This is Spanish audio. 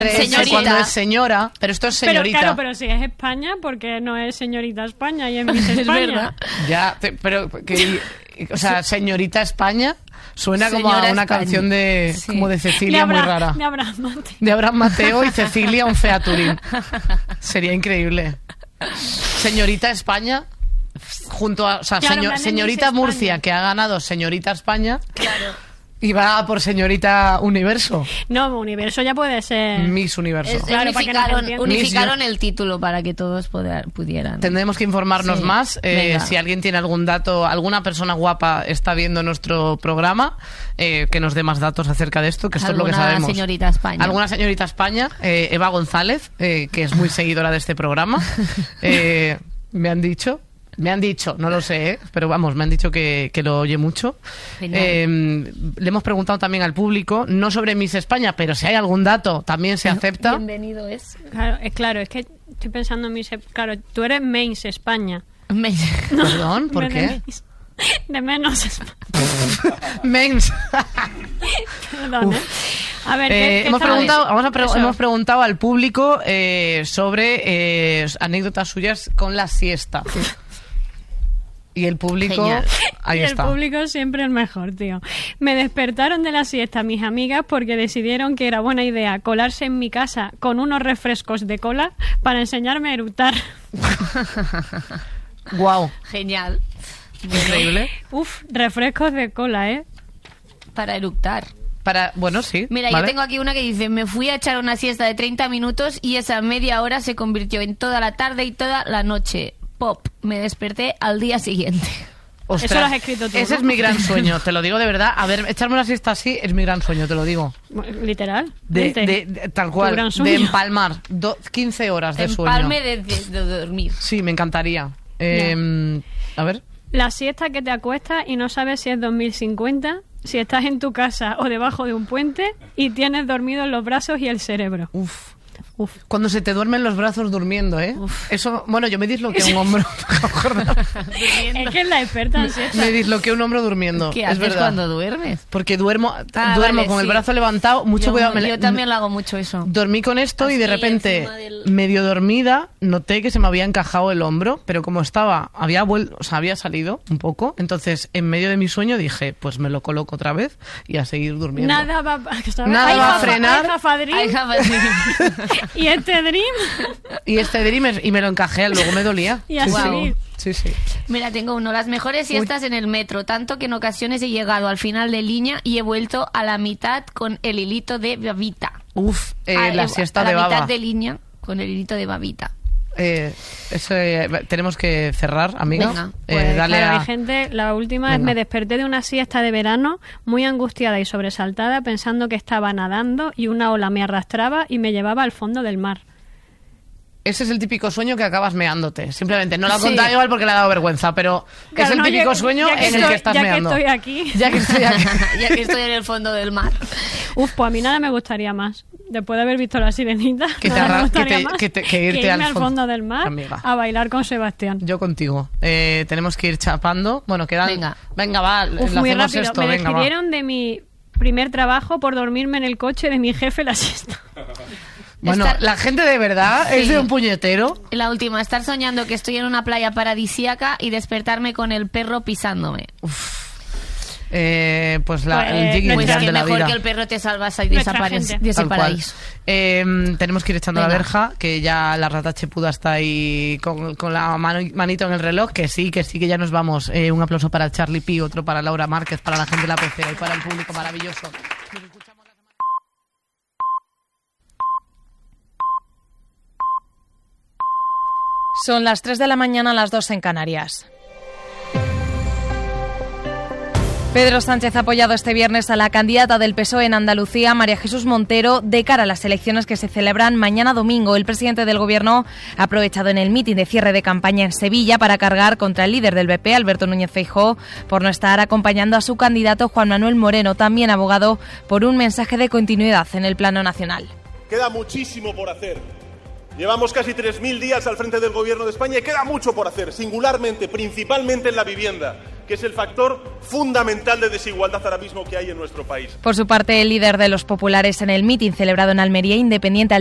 Cuando es señora, pero esto es señorita. Pero claro, pero si es España, porque no es señorita España y es Miss España. Ya, o sea, señorita España suena Señora como a una España. canción de Sí. como de Cecilia muy rara. De Abraham Mateo y Cecilia, un Fea Turín. Sería increíble. Señorita España junto a, o sea, Claro, señorita Murcia, que ha ganado señorita España. Claro. Y va por señorita Universo. No, Universo ya puede ser Miss Universo. Claro, para que nos entiendan. Unificaron el título para que todos pudieran. Tendremos que informarnos Sí. más. Si alguien tiene algún dato, alguna persona guapa está viendo nuestro programa, que nos dé más datos acerca de esto, que esto es lo que sabemos. Alguna señorita España. Alguna señorita España, Eva González, que es muy seguidora de este programa. Me han dicho, no lo sé, pero vamos, me han dicho que lo oye mucho. Le hemos preguntado también al público, no sobre Miss España, pero si hay algún dato, también se acepta. Bienvenido es. Claro, es que estoy pensando en Miss... Claro, tú eres Miss España. Perdón, ¿por qué? De menos España. Mens. Perdón, A ver, ¿qué hemos preguntado al público sobre anécdotas suyas con la siesta. Y el público, Genial. ahí y está. El público siempre es mejor, tío. Me despertaron de la siesta mis amigas porque decidieron que era buena idea colarse en mi casa con unos refrescos de cola para enseñarme a eructar. Guau. Genial. Increíble. Uf, refrescos de cola, ¿eh? Para eructar. Bueno, sí. Mira, ¿vale? yo tengo aquí una que dice: me fui a echar una siesta de 30 minutos y esa media hora se convirtió en toda la tarde y toda la noche. Pop. Me desperté al día siguiente. Ostras, Eso lo has escrito tú, Ese ¿no? es mi gran sueño, te lo digo de verdad. A ver, echarme una siesta así es mi gran sueño, te lo digo. Literal. Tal Tu cual, gran sueño. de empalmar 15 horas de sueño. Empalme de dormir. Sí, me encantaría. A ver. La siesta que te acuestas y no sabes si es 2050, si estás en tu casa o debajo de un puente y tienes dormidos los brazos y el cerebro. Uf. Cuando se te duermen los brazos durmiendo, ¿eh? Uf. Eso, bueno, yo me disloqué un hombro. Es que es la experta en siesta. Me disloqué un hombro durmiendo. ¿Qué es haces verdad. cuando duermes? Porque duermo Vale, con el sí. brazo levantado, mucho cuidado. Yo también lo hago mucho eso. Dormí con esto y de Así, repente, encima del- medio dormida, noté que se me había encajado el hombro, pero como había salido un poco, entonces en medio de mi sueño dije, pues me lo coloco otra vez y a seguir durmiendo. Nada va a frenar. Ay, jamás. Y este dream. Y este dream y me lo encajé, luego me dolía. Y a sí, seguir. sí, sí. Mira, tengo uno. Las mejores siestas en el metro, tanto que en ocasiones he llegado al final de línea y he vuelto a la mitad con el hilito de babita. Uf, la siesta a la de baba. mitad de línea con el hilito de babita. Tenemos que cerrar, amiga. Venga, Pues, dale claro, a... hay gente, la última es: Venga. me desperté de una siesta de verano muy angustiada y sobresaltada pensando que estaba nadando y una ola me arrastraba y me llevaba al fondo del mar. Ese es el típico sueño que acabas meándote. Simplemente, no lo ha Sí. contado igual porque le ha dado vergüenza, pero Claro, es el no, típico ya- sueño ya que en el que estás ya meando. que estoy aquí. Ya que estoy aquí. Ya que estoy en el fondo del mar. Uf, pues a mí nada me gustaría más. Después de haber visto La Sirenita, Que te nada me arra- gustaría que te- más que irte irme al al fondo. fondo del mar Amiga. a bailar con Sebastián. Yo contigo. Tenemos que ir chapando. Bueno, quedan... Venga, va, Uf, le muy hacemos rápido. esto. Me Venga, va. despidieron de mi primer trabajo por dormirme en el coche de mi jefe la siesta. Bueno, la gente de verdad es Sí. de un puñetero. La última, estar soñando que estoy en una playa paradisíaca y despertarme con el perro pisándome. Pues Pues, el jig Pues de que la mejor vida. que el perro te salvas de Nuestra ese gente. de ese Tal cual. paraíso. Tenemos que ir echando la Venga. verja, que ya la rata chepuda está ahí con la manito en el reloj, que sí, que ya nos vamos. Un aplauso para Charlie P, otro para Laura Márquez, para la gente de la pecera y para el público maravilloso. Son las 3 de la mañana, las 2 en Canarias. Pedro Sánchez ha apoyado este viernes a la candidata del PSOE en Andalucía, María Jesús Montero, de cara a las elecciones que se celebran mañana domingo. El presidente del Gobierno ha aprovechado en el mitin de cierre de campaña en Sevilla para cargar contra el líder del PP, Alberto Núñez Feijóo, por no estar acompañando a su candidato Juan Manuel Moreno, también abogado por un mensaje de continuidad en el plano nacional. Queda muchísimo por hacer. Llevamos casi 3.000 días al frente del Gobierno de España y queda mucho por hacer, singularmente, principalmente en la vivienda. que es el factor fundamental de desigualdad ahora mismo que hay en nuestro país. Por su parte, el líder de los populares en el mitin celebrado en Almería, Independiente